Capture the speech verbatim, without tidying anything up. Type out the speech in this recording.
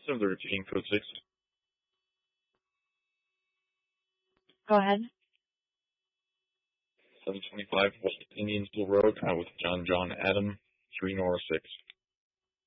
Simply repeating code six. Go ahead. seven twenty-five West Indiansville Road, uh, with John John Adam, three Nora six.